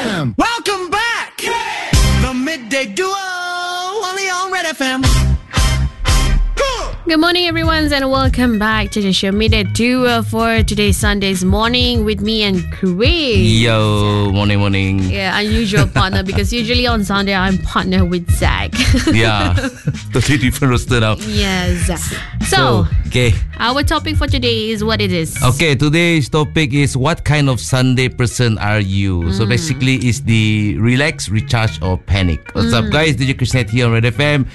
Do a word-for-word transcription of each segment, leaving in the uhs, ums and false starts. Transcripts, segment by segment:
F M. Welcome back. The Midday Duo, only on Red F M. Good morning, everyone, and welcome back to the show Midday Duo for today's Sunday's morning with me and Chris. Yo, morning, morning. Yeah, unusual partner because usually on Sunday I'm partner with Zach. Yeah, totally different roster now. Yes. So, okay. Our topic for today is what it is. Okay, today's topic is what kind of Sunday person are you? Mm. So basically, it's the relax, recharge, or panic. What's mm. up, guys? D J Krishnet here on Red F M.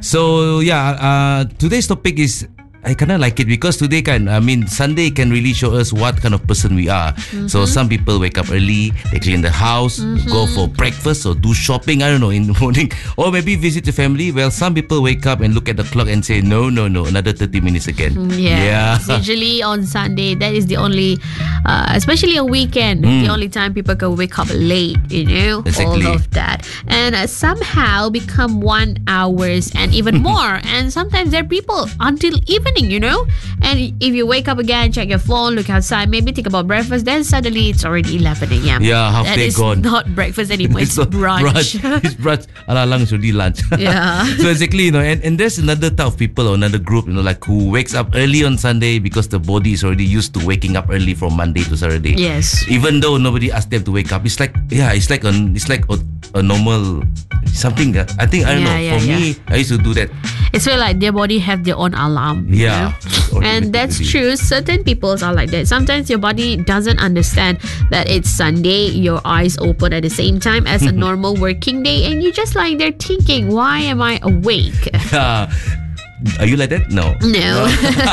So yeah, uh, today's topic is, I kind of like it because today can, I mean, Sunday can really show us what kind of person we are. Mm-hmm. So some people wake up early, they clean the house, mm-hmm. go for breakfast or do shopping, I don't know, in the morning. Or maybe visit the family. Well, some people wake up and look at the clock and say, no, no, no, another thirty minutes again. Yeah. yeah. Usually on Sunday, that is the only, uh, especially on weekend, mm. the only time people can wake up late, you know, exactly. all of that. And uh, somehow become one hours and even more. And sometimes there are people until evening, you know, and if you wake up again, check your phone, look outside, maybe think about breakfast, then suddenly it's already eleven a.m. Yeah, half that day is gone. Not breakfast anymore, it's, it's brunch. brunch It's brunch, alalang it's already lunch. Yeah. So exactly, you know, and, and there's another type of people or another group, you know, like who wakes up early on Sunday because the body is already used to waking up early from Monday to Saturday. Yes. Even though nobody asked them to wake up, it's like, yeah, it's like a, it's like a, a normal something that I think, I don't yeah, know, yeah, for yeah. me, I used to do that. It's feel like their body have their own alarm. Yeah. And that's true. Certain people are like that. Sometimes your body doesn't understand that it's Sunday, your eyes open at the same time as a normal working day, and you just like they're thinking, why am I awake? Yeah. Are you like that? No. No.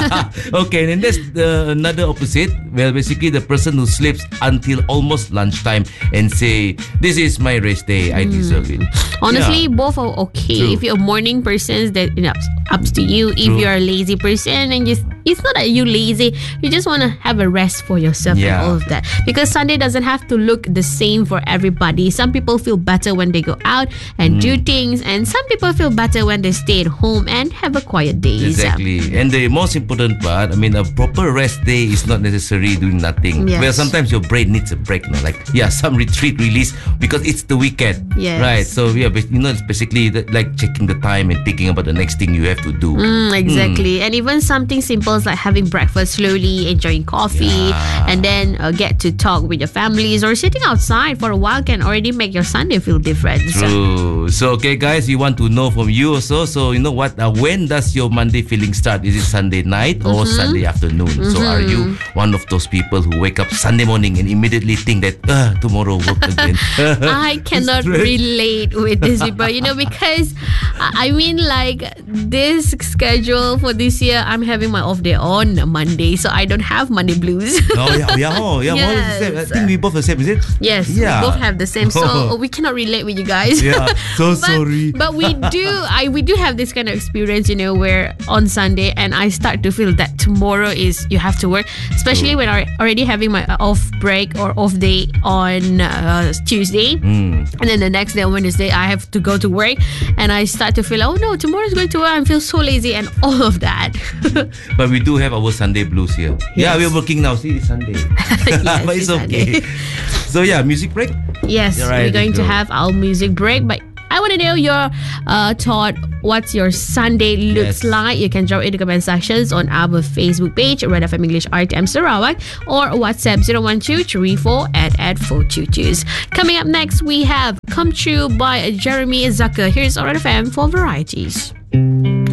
Okay, and that's the another opposite. Well, basically the person who sleeps until almost lunchtime and say, this is my rest day, I deserve it. Honestly, yeah. both are okay. True. If you're a morning person, that you know, up to you. If True. you're a lazy person and just it's not that you lazy, you just want to have a rest for yourself yeah. and all of that. Because Sunday doesn't have to look the same for everybody. Some people feel better when they go out and mm. do things, and some people feel better when they stay at home and have a quiet day. Exactly. And the most important part, I mean, a proper rest day is not necessarily doing nothing. Yes. Well, sometimes your brain needs a break, you know, like, yeah, some retreat release because it's the weekend. Yes. Right. So, yeah, you know, it's basically the, like checking the time and thinking about the next thing you have to do. Mm, exactly. Mm. And even something simple like having breakfast slowly, enjoying coffee, yeah. and then uh, get to talk with your families or sitting outside for a while can already make your Sunday feel different. True. So, okay, guys, we want to know from you also. So, you know what? Uh, when does your Monday feeling start? Is it Sunday night or mm-hmm. Sunday afternoon? Mm-hmm. So, are you one of those people who wake up Sunday morning and immediately think that uh, tomorrow work again? I cannot relate with these people, you know, because I mean, like this schedule for this year, I'm having my off day on Monday, so I don't have Monday blues. Oh yeah, yeah, oh, yeah. Yes. Well, I think we both the same, is it? Yes, yeah. we both have the same, so we cannot relate with you guys. Yeah, so but, sorry. But we do, I we do have this kind of experience, you know, where on Sunday, and I start to feel that tomorrow is you have to work, especially oh. when I already having my off break or off day on uh, Tuesday, mm. and then the next day on Wednesday I have to go to work, and I start to feel, oh no, tomorrow is going to work. I feel so lazy and all of that. But we do have our Sunday blues here. Yes. Yeah, we're working now. See, it's Sunday. Yes, but it's, it's okay. Sunday. So yeah, music break. Yes, right, we're going go. to have our music break, but I want to know your uh, thought. What's your Sunday looks Yes. like? You can drop in the comment sections on our Facebook page, Red F M English R T M Sarawak, or WhatsApp zero one two three four eight eight four two two. Coming up next, we have Come True by Jeremy Zucker. Here's Red F M for varieties.